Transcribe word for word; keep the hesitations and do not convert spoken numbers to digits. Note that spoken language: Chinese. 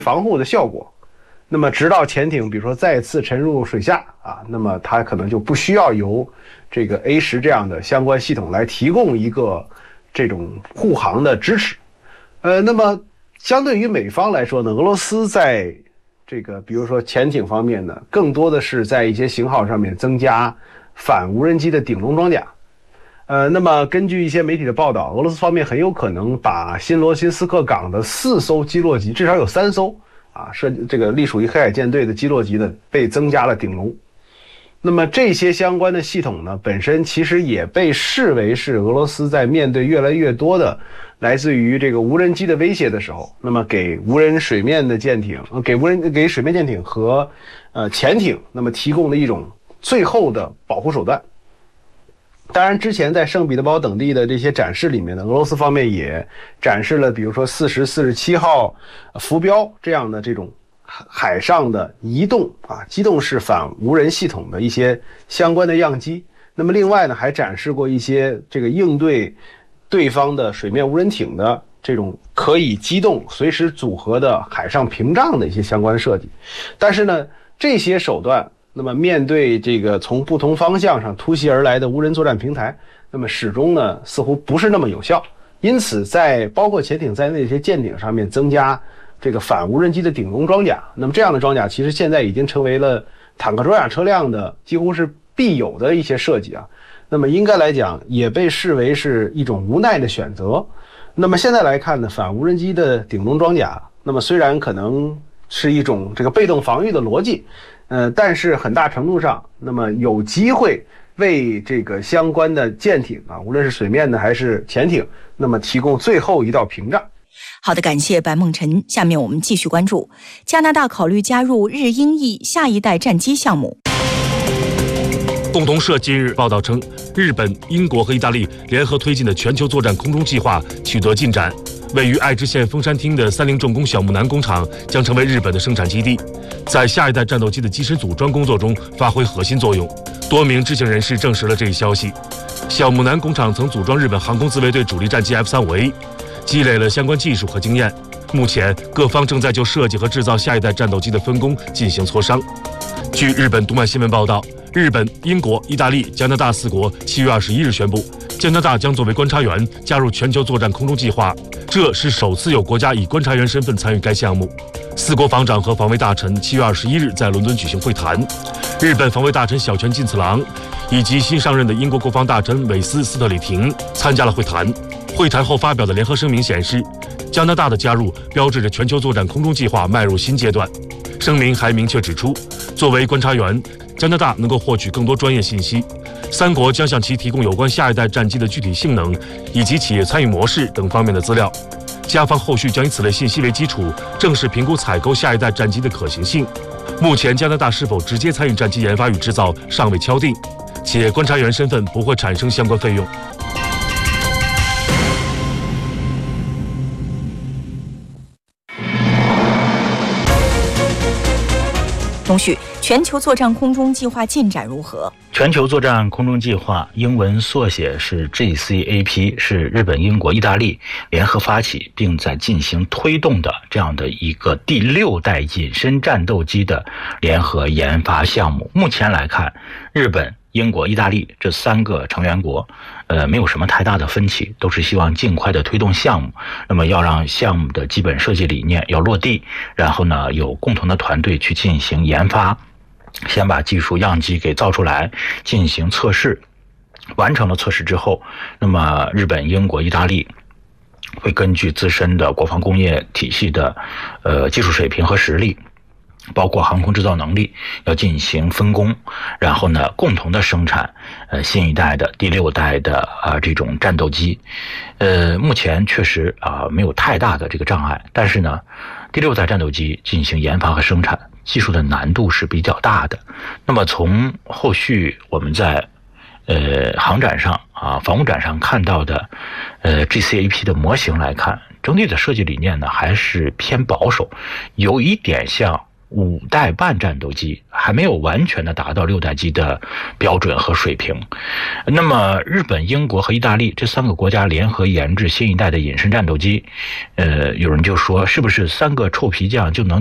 防护的效果。那么直到潜艇比如说再次沉入水下啊，那么它可能就不需要由这个 A 十这样的相关系统来提供一个这种护航的支持。呃，那么相对于美方来说呢，俄罗斯在这个比如说潜艇方面呢，更多的是在一些型号上面增加反无人机的顶笼装甲。呃，那么根据一些媒体的报道，俄罗斯方面很有可能把新罗辛斯克港的四艘基洛级，至少有三艘啊，涉这个隶属于黑海舰队的基洛级的被增加了顶笼。那么这些相关的系统呢，本身其实也被视为是俄罗斯在面对越来越多的来自于这个无人机的威胁的时候，那么给无人水面的舰艇，给无人给水面舰艇和呃潜艇，那么提供的一种最后的保护手段。当然，之前在圣彼得堡等地的这些展示里面呢，俄罗斯方面也展示了，比如说四十、四十七号浮标这样的这种海上的移动啊机动式反无人系统的一些相关的样机。那么另外呢，还展示过一些这个应对对方的水面无人艇的这种可以机动、随时组合的海上屏障的一些相关设计。但是呢，这些手段，那么面对这个从不同方向上突袭而来的无人作战平台，那么始终呢似乎不是那么有效。因此在包括潜艇在内的一些舰艇上面增加这个反无人机的顶笼装甲，那么这样的装甲其实现在已经成为了坦克装甲车辆的几乎是必有的一些设计啊。那么应该来讲也被视为是一种无奈的选择。那么现在来看呢，反无人机的顶笼装甲，那么虽然可能是一种这个被动防御的逻辑，呃，但是很大程度上，那么有机会为这个相关的舰艇啊，无论是水面的还是潜艇，那么提供最后一道屏障。 好的，感谢白梦辰。下面我们继续关注加拿大考虑加入日英意下一代战机项目。 共同社近日报道称，日本、英国和意大利联合推进的全球作战空中计划取得进展。位于爱知县丰山町的三菱重工小木南工厂将成为日本的生产基地，在下一代战斗机的机身组装工作中发挥核心作用。多名知情人士证实了这一消息。小木南工厂曾组装日本航空自卫队主力战机 F 三五 A， 积累了相关技术和经验。目前各方正在就设计和制造下一代战斗机的分工进行磋商。据日本读卖新闻报道，日本、英国、意大利、加拿大四国七月二十一日宣布，加拿大将作为观察员加入全球作战空中计划，这是首次有国家以观察员身份参与该项目。四国防长和防卫大臣七月二十一日在伦敦举行会谈，日本防卫大臣小泉进次郎以及新上任的英国国防大臣韦斯斯特里廷参加了会谈。会谈后发表的联合声明显示，加拿大的加入标志着全球作战空中计划迈入新阶段。声明还明确指出，作为观察员，加拿大能够获取更多专业信息，三国将向其提供有关下一代战机的具体性能以及企业参与模式等方面的资料。加方后续将以此类信息为基础，正式评估采购下一代战机的可行性。目前加拿大是否直接参与战机研发与制造尚未敲定，且观察员身份不会产生相关费用。 同序，全球作战空中计划进展如何？ 全球作战空中计划英文缩写是 G C A P， 是日本、英国、意大利联合发起并在进行推动的这样的一个第六代隐身战斗机的联合研发项目。目前来看，日本、英国、意大利这三个成员国呃，没有什么太大的分歧，都是希望尽快的推动项目。那么要让项目的基本设计理念要落地，然后呢有共同的团队去进行研发，先把技术样机给造出来进行测试。完成了测试之后，那么日本、英国、意大利会根据自身的国防工业体系的呃技术水平和实力，包括航空制造能力，要进行分工，然后呢共同的生产呃新一代的第六代的啊、呃、这种战斗机。呃目前确实啊、呃、没有太大的这个障碍，但是呢第六代战斗机进行研发和生产技术的难度是比较大的。那么从后续我们在呃航展上啊防务展上看到的呃 G C A P 的模型来看，整体的设计理念呢还是偏保守，有一点像五代半战斗机，还还没有完全的达到六代机的标准和水平。那么日本、英国和意大利这三个国家联合研制新一代的隐身战斗机，呃，有人就说是不是三个臭皮匠就能